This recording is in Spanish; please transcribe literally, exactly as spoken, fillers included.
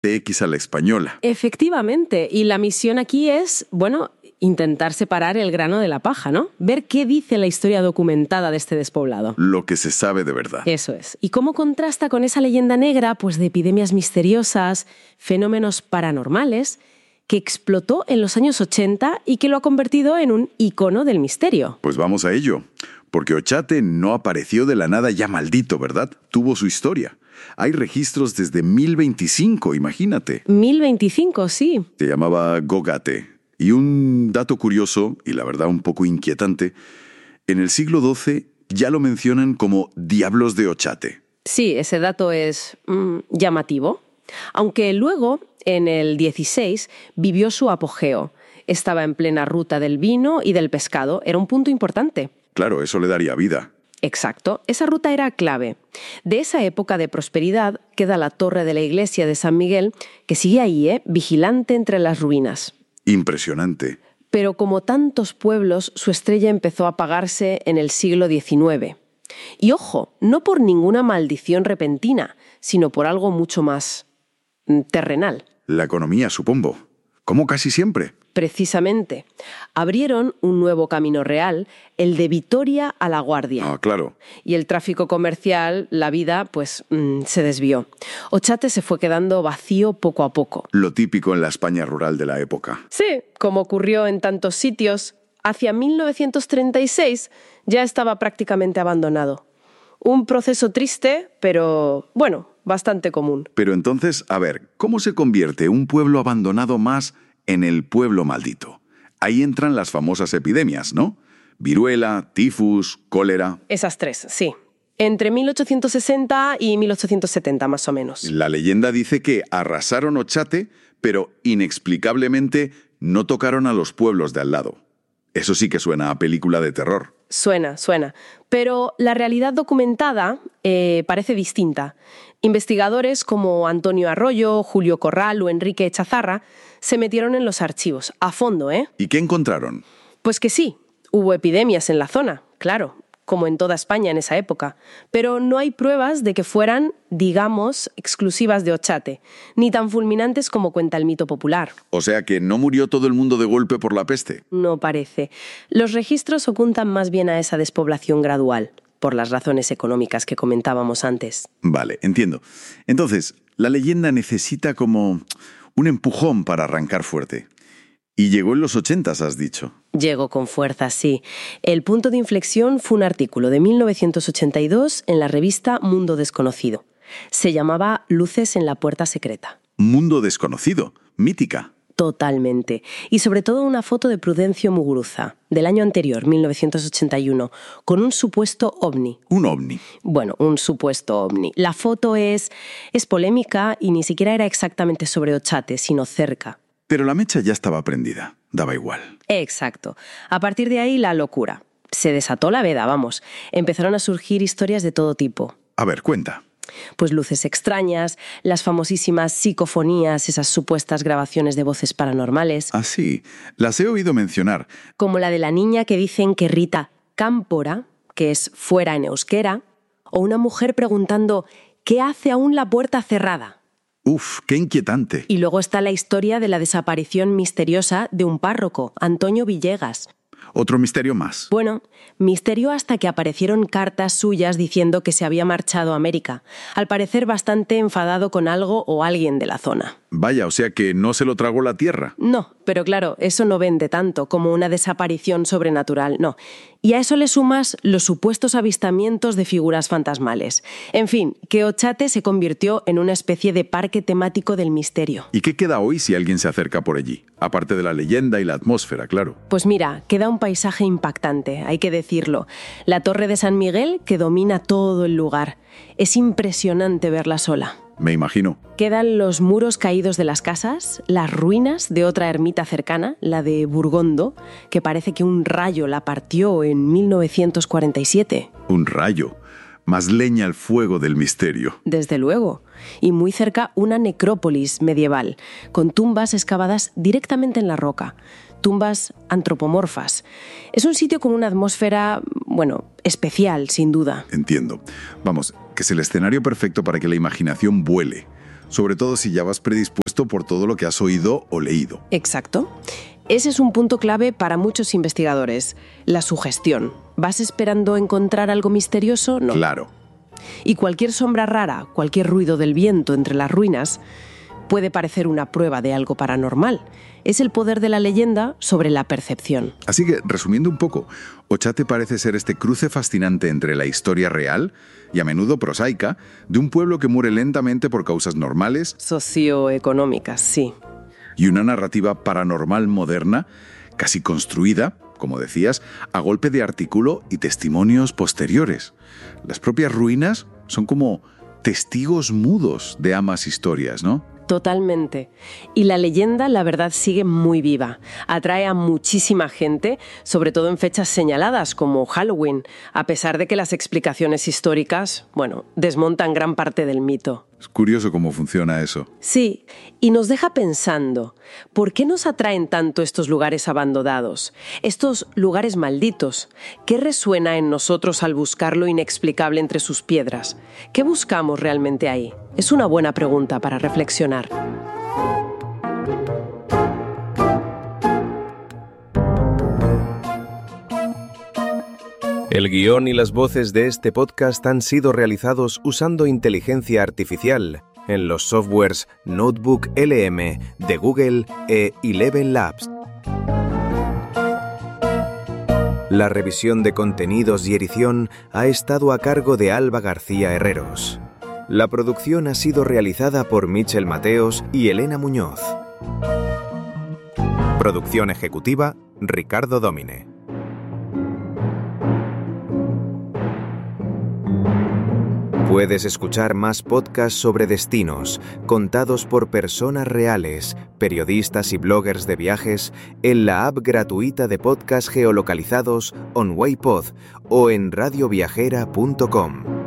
T X a la española. Efectivamente, y la misión aquí es, bueno, intentar separar el grano de la paja, ¿no? Ver qué dice la historia documentada de este despoblado. Lo que se sabe de verdad. Eso es. ¿Y cómo contrasta con esa leyenda negra, pues de epidemias misteriosas, fenómenos paranormales, que explotó en los años ochenta y que lo ha convertido en un icono del misterio? Pues vamos a ello, porque Ochate no apareció de la nada ya maldito, ¿verdad? Tuvo su historia. Hay registros desde mil veinticinco, imagínate. mil veinticinco, sí. Se llamaba Gogate. Y un dato curioso, y la verdad un poco inquietante, en el siglo doce ya lo mencionan como Diablos de Ochate. Sí, ese dato es mmm, llamativo. Aunque luego, en el dieciséis, vivió su apogeo. Estaba en plena ruta del vino y del pescado. Era un punto importante. Claro, eso le daría vida. Exacto, esa ruta era clave. De esa época de prosperidad queda la torre de la iglesia de San Miguel, que sigue ahí, ¿eh? vigilante entre las ruinas. Impresionante. Pero como tantos pueblos, su estrella empezó a apagarse en el siglo diecinueve. Y ojo, no por ninguna maldición repentina, sino por algo mucho más terrenal. La economía, supongo. Como casi siempre. Precisamente. Abrieron un nuevo camino real, el de Vitoria a La Guardia. Ah, claro. Y el tráfico comercial, la vida, pues mmm, se desvió. Ochate se fue quedando vacío poco a poco. Lo típico en la España rural de la época. Sí, como ocurrió en tantos sitios, hacia mil novecientos treinta y seis ya estaba prácticamente abandonado. Un proceso triste, pero bueno, bastante común. Pero entonces, a ver, ¿cómo se convierte un pueblo abandonado más en el pueblo maldito? Ahí entran las famosas epidemias, ¿no? Viruela, tifus, cólera. Esas tres, sí. Entre mil ochocientos sesenta y mil ochocientos setenta, más o menos. La leyenda dice que arrasaron Ochate, pero inexplicablemente no tocaron a los pueblos de al lado. Eso sí que suena a película de terror. Suena, suena. Pero la realidad documentada eh, parece distinta. Investigadores como Antonio Arroyo, Julio Corral o Enrique Chazarra se metieron en los archivos, a fondo, ¿eh? ¿Y qué encontraron? Pues que sí, hubo epidemias en la zona, claro, como en toda España en esa época. Pero no hay pruebas de que fueran, digamos, exclusivas de Ochate, ni tan fulminantes como cuenta el mito popular. O sea que no murió todo el mundo de golpe por la peste. No parece. Los registros ocultan más bien a esa despoblación gradual, por las razones económicas que comentábamos antes. Vale, entiendo. Entonces, la leyenda necesita como un empujón para arrancar fuerte. Y llegó en los ochentas, has dicho. Llegó con fuerza, sí. El punto de inflexión fue un artículo de mil novecientos ochenta y dos en la revista Mundo Desconocido. Se llamaba Luces en la puerta secreta. Mundo Desconocido, mítica. Totalmente. Y sobre todo una foto de Prudencio Muguruza, del año anterior, mil novecientos ochenta y uno, con un supuesto ovni. Un ovni. Bueno, un supuesto ovni. La foto es, es polémica y ni siquiera era exactamente sobre Ochate, sino cerca. Pero la mecha ya estaba prendida. Daba igual. Exacto. A partir de ahí, la locura. Se desató la veda, vamos. Empezaron a surgir historias de todo tipo. A ver, cuenta. Pues luces extrañas, las famosísimas psicofonías, esas supuestas grabaciones de voces paranormales. Ah, sí. Las he oído mencionar. Como la de la niña que dicen que grita cámpora, que es fuera en euskera, o una mujer preguntando ¿qué hace aún la puerta cerrada? Uf, qué inquietante. Y luego está la historia de la desaparición misteriosa de un párroco, Antonio Villegas. Otro misterio más. Bueno, misterio hasta que aparecieron cartas suyas diciendo que se había marchado a América, al parecer bastante enfadado con algo o alguien de la zona. Vaya, o sea que no se lo tragó la tierra. No, pero claro, eso no vende tanto como una desaparición sobrenatural, no. Y a eso le sumas los supuestos avistamientos de figuras fantasmales. En fin, que Ochate se convirtió en una especie de parque temático del misterio. ¿Y qué queda hoy si alguien se acerca por allí? Aparte de la leyenda y la atmósfera, claro. Pues mira, queda un paisaje impactante, hay que decirlo. La Torre de San Miguel, que domina todo el lugar. Es impresionante verla sola. Me imagino. Quedan los muros caídos de las casas, las ruinas de otra ermita cercana, la de Burgondo, que parece que un rayo la partió en mil novecientos cuarenta y siete. Un rayo. Más leña al fuego del misterio. Desde luego. Y muy cerca una necrópolis medieval, con tumbas excavadas directamente en la roca. Tumbas antropomorfas. Es un sitio con una atmósfera, bueno, especial, sin duda. Entiendo. Vamos, que es el escenario perfecto para que la imaginación vuele. sobre todo si ya vas predispuesto por todo lo que has oído o leído. Exacto. Ese es un punto clave para muchos investigadores, la sugestión. ¿Vas esperando encontrar algo misterioso? No. Claro. Y cualquier sombra rara, cualquier ruido del viento entre las ruinas, puede parecer una prueba de algo paranormal. Es el poder de la leyenda sobre la percepción. Así que, resumiendo un poco, Ochate parece ser este cruce fascinante entre la historia real y a menudo prosaica de un pueblo que muere lentamente por causas normales, socioeconómicas, sí, y una narrativa paranormal moderna, casi construida, como decías, a golpe de artículo y testimonios posteriores. Las propias ruinas son como testigos mudos de ambas historias, ¿no? Totalmente. Y la leyenda, la verdad, sigue muy viva. Atrae a muchísima gente, sobre todo en fechas señaladas como Halloween, a pesar de que las explicaciones históricas, bueno, desmontan gran parte del mito. Es curioso cómo funciona eso. Sí, y nos deja pensando, ¿por qué nos atraen tanto estos lugares abandonados? Estos lugares malditos. ¿Qué resuena en nosotros al buscar lo inexplicable entre sus piedras? ¿Qué buscamos realmente ahí? Es una buena pregunta para reflexionar. El guión y las voces de este podcast han sido realizados usando inteligencia artificial en los softwares Notebook L M de Google e Eleven Labs. La revisión de contenidos y edición ha estado a cargo de Alba García Herreros. La producción ha sido realizada por Michel Mateos y Elena Muñoz. Producción ejecutiva, Ricardo Domine. Puedes escuchar más podcasts sobre destinos, contados por personas reales, periodistas y bloggers de viajes, en la app gratuita de podcasts geolocalizados OnWayPod o en radioviajera punto com.